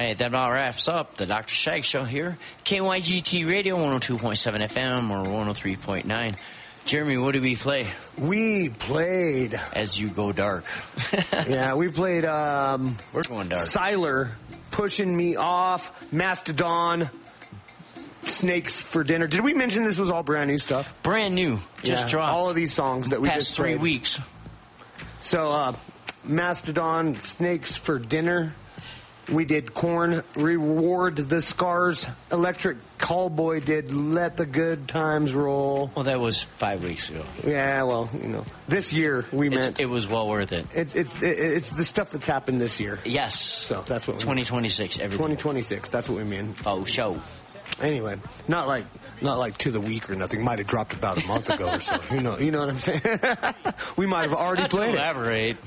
right, that about wraps up the Dr. Shag Show here. KYGT Radio, 102.7 FM or 103.9. Jeremy, what did we play? We played... As You Go Dark. Yeah, we played... We're going dark. Siler, Pushing Me Off, Mastodon, Snakes for Dinner. Did we mention this was all brand new stuff? Brand new. Just dropped. All of these songs that we past just 3 played. weeks. So, Mastodon, Snakes for Dinner. We did Korn, Reward the Scars. Electric Callboy did Let the Good Times Roll. Well, that was 5 weeks ago. Yeah, well, this year we meant... It was well worth it. It's the stuff that's happened this year. Yes. So that's what we 2026, everything. 2026, that's what we mean. Oh, show. Anyway, not like to the week or nothing. Might have dropped about a month ago or so. You know what I'm saying? We might have already played elaborate.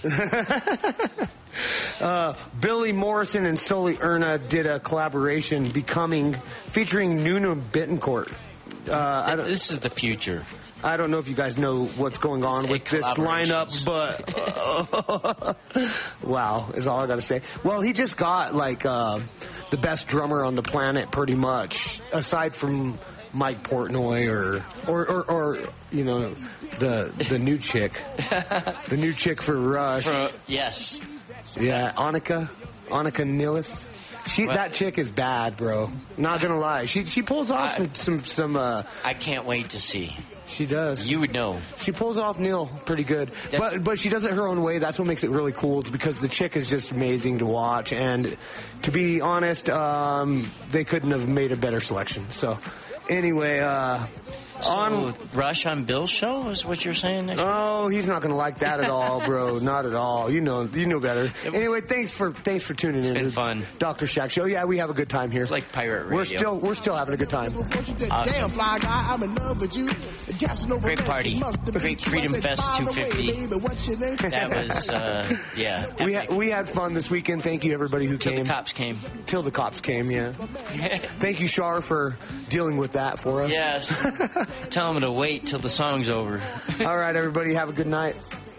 Billy Morrison and Sully Erna did a collaboration, Becoming, featuring Nuna Bittencourt. This is the future. I don't know if you guys know what's going on with this lineup, but wow, is all I got to say. Well, he just got the best drummer on the planet, pretty much, aside from Mike Portnoy or the new chick, the new chick for Rush. Yes. Yeah, Annika Nilles. That chick is bad, bro. Not gonna lie. She pulls off some. I can't wait to see. She does. You would know. She pulls off Neil pretty good, but she does it her own way. That's what makes it really cool. It's because the chick is just amazing to watch, and to be honest, they couldn't have made a better selection. So, anyway, Rush on Bill's show is what you're saying next week? Oh, he's not going to like that at all, bro. Not at all. You know better. Anyway, thanks for tuning in. It's been fun. Dr. Shag Show. Yeah, we have a good time here. It's like pirate radio. We're still having a good time. Awesome. Great party. Great Freedom Fest 250. That was yeah. We had fun this weekend. Thank you everybody who came. Till the cops came. Till the cops came, yeah. Thank you, Shar, for dealing with that for us. Yes. Tell them to wait till the song's over. All right, everybody, have a good night.